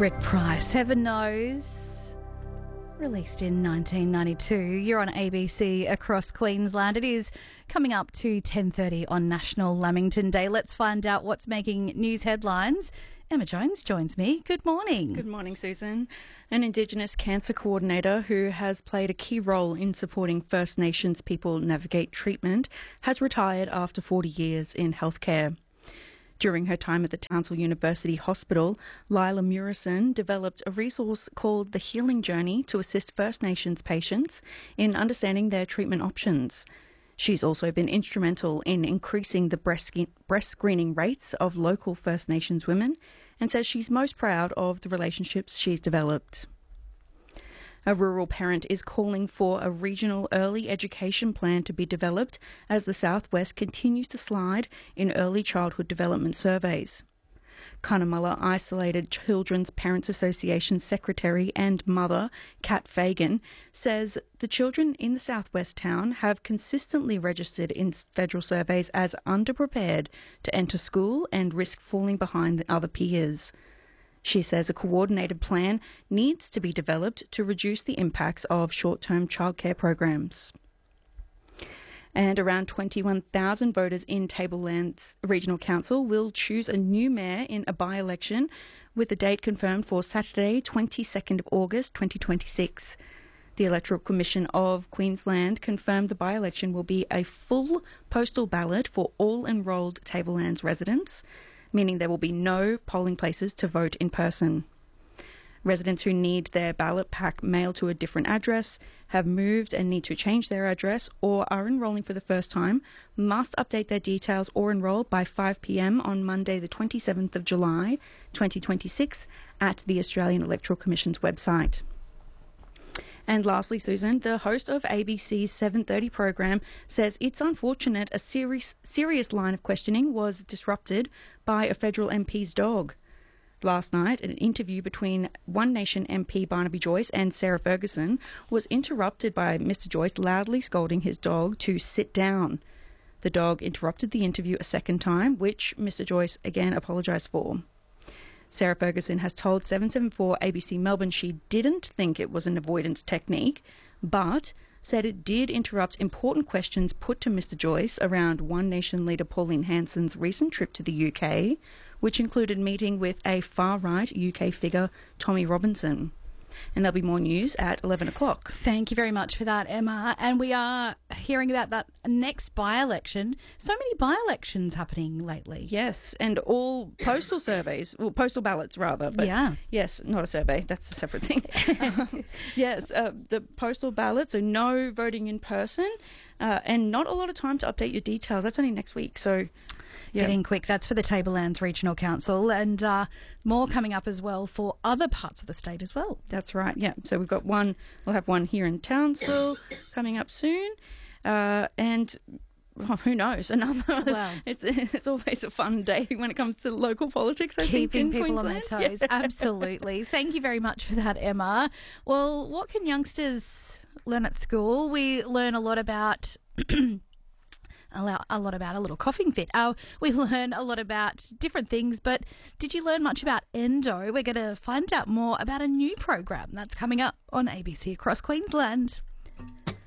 Rick Price, Heaven Knows, released in 1992. You're on ABC across Queensland. It is coming up to 10:30 on National Lamington Day. Let's find out what's making news headlines. Emma Jones joins me. Good morning. Good morning, Susan. An Indigenous cancer coordinator who has played a key role in supporting First Nations people navigate treatment has retired after 40 years in healthcare. During her time at the Townsville University Hospital, Lila Murison developed a resource called The Healing Journey to assist First Nations patients in understanding their treatment options. She's also been instrumental in increasing the breast screening rates of local First Nations women and says she's most proud of the relationships she's developed. A rural parent is calling for a regional early education plan to be developed as the Southwest continues to slide in early childhood development surveys. Cunnamulla Isolated Children's Parents Association Secretary and mother, Kat Fagan, says the children in the Southwest town have consistently registered in federal surveys as underprepared to enter school and risk falling behind the other peers. She says a coordinated plan needs to be developed to reduce the impacts of short-term childcare programs. And around 21,000 voters in Tablelands Regional Council will choose a new mayor in a by-election, with the date confirmed for Saturday, 22nd of August 2026. The Electoral Commission of Queensland confirmed the by-election will be a full postal ballot for all enrolled Tablelands residents, meaning there will be no polling places to vote in person. Residents who need their ballot pack mailed to a different address, have moved and need to change their address, or are enrolling for the first time must update their details or enrol by 5 p.m. on Monday the 27th of July 2026 at the Australian Electoral Commission's website. And lastly, Susan, the host of ABC's 7:30 program says it's unfortunate a serious line of questioning was disrupted by a federal MP's dog. Last night, an interview between One Nation MP Barnaby Joyce and Sarah Ferguson was interrupted by Mr Joyce loudly scolding his dog to sit down. The dog interrupted the interview a second time, which Mr Joyce again apologised for. Sarah Ferguson has told 774 ABC Melbourne she didn't think it was an avoidance technique, but said it did interrupt important questions put to Mr Joyce around One Nation leader Pauline Hanson's recent trip to the UK, which included meeting with a far-right UK figure, Tommy Robinson. And there'll be more news at 11 o'clock. Thank you very much for that, Emma. And we are hearing about that next by-election. So many by-elections happening lately. Yes, and all postal surveys, well, postal ballots rather. But yeah. Yes, not a survey. That's a separate thing. Yes, the postal ballots, so no voting in person and not a lot of time to update your details. That's only next week, so... Yeah. Getting quick. That's for the Tablelands Regional Council, and more coming up as well for other parts of the state as well. That's right, yeah. So we've got one, we'll have one here in Townsville coming up soon, and who knows, another. Well, it's always a fun day when it comes to local politics, I think, in people Queensland. on their toes. Yeah. Absolutely. Thank you very much for that, Emma. Well, what can youngsters learn at school? We learn a lot about... a little coughing fit. We learn a lot about different things, but did you learn much about endo? We're going to find out more about a new program that's coming up on ABC across Queensland.